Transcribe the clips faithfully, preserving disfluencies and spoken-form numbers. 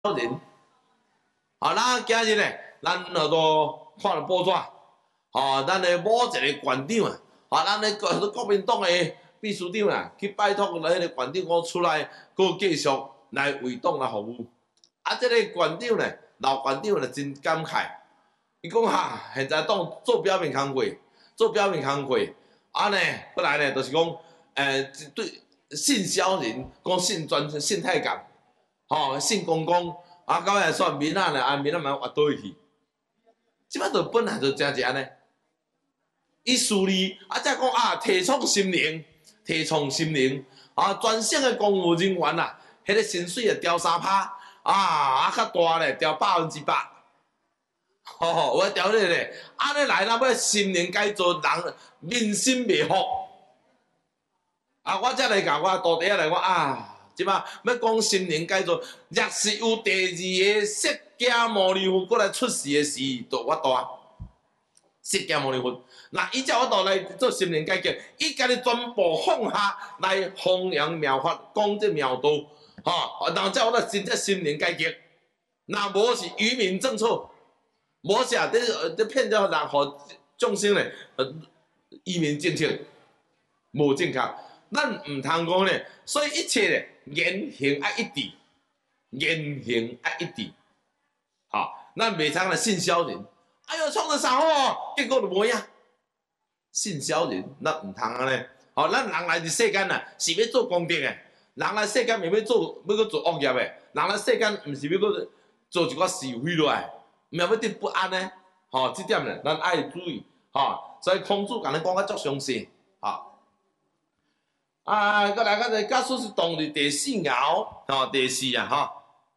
人。啊，咱今日咧，咱好多看了报纸，吼，咱的某一个县长啊，啊，咱的国国民党的秘书长啊，去拜托咱迄个县长讲出来，搁继续来为党来服务。啊，这个县长咧，老县长咧真感慨，伊讲哈，现在党做表面工课，做表面工课，啊呢，本来呢就是讲，诶、呃，对信销人，讲信专信太监，吼、哦，信公公。啊，到尾煞面仔咧，啊面仔蛮挖倒去，即摆就本来就真正呢。伊xử理啊，则讲啊，提倡心灵，提倡心灵啊，全省的公务人员啊，迄、那个薪水啊调三趴，啊啊较大咧调百分之百，吼、吼，我调咧咧，安尼来咱要心灵改造，人民心袂服，啊，我则来甲我徒弟仔来讲啊。即摆要讲心灵改造，若是有第二个释迦牟尼佛过来出世的时，就我大。释迦牟尼佛，那伊才有法度来做心灵改革，伊家己全部放下来弘扬妙法，讲这妙道，吼、哦，然后才有法真正心灵改革。那无是愚民政策，无是啊，这这骗咗人，互众生咧，呃，愚民政策无正确。咱唔通讲咧，所以一切咧言行爱一致，言行爱一致，吼、哦，咱袂通来信销人。哎呦，创得啥好，结果就无影。信销人，咱唔通安尼。吼、哦，咱人来伫世间啊，是要做功德诶。人来世间袂要做，要搁做恶业诶。人来世间毋是要搁做一寡是非落来，毋是要得不安呢。吼、哦，即点咧，咱爱注意。吼、哦，所以孔子甲咱讲较足详细。吼、哦。啊，再来，再来，假说是动力第四爻，吼，第四啊，吼，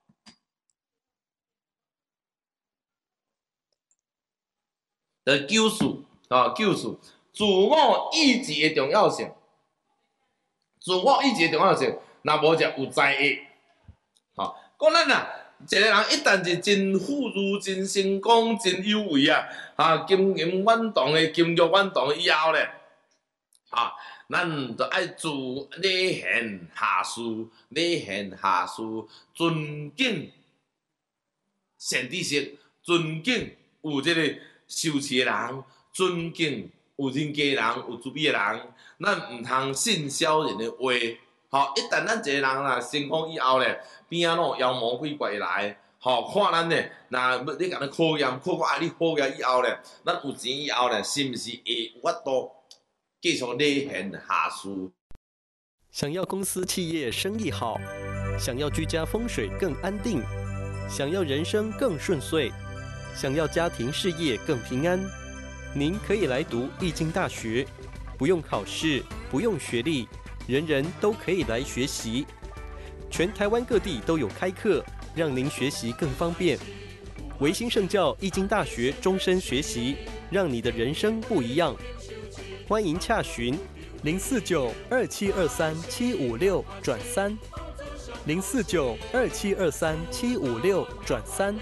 的救赎，吼，救赎，自我意志的重要性，自我意志的重要性，若无就有灾厄，吼，讲咱啊，一个人一旦是真富裕、真成功、真有为啊，啊，金银远动的、金玉远动以后咧，啊。咱就爱自礼贤下士，礼贤下士，尊敬善知识，尊敬有这个修持的人，尊敬有人格的人，有慈悲的人。咱唔通信小人的话，吼！一旦咱一个人啦成功以后咧，边仔拢妖魔鬼怪来，吼！看咱咧，那你甲咱考验，考过啊，你考验以后咧，咱有钱以后咧，是毋是会有法度？继续礼贤下士。 想要公司企业生意好，想要居家风水更安定，想要人生更顺遂，想要家庭事业更平安，您可以来读易经大学，不用考试，不用学历，人人都可以来学习。全台湾各地都有开课，让您学习更方便。维新圣教易经大学终身学习，让你的人生不一样。欢迎洽询零四九二七二三七五六转三，零四九二七二三七五六转三。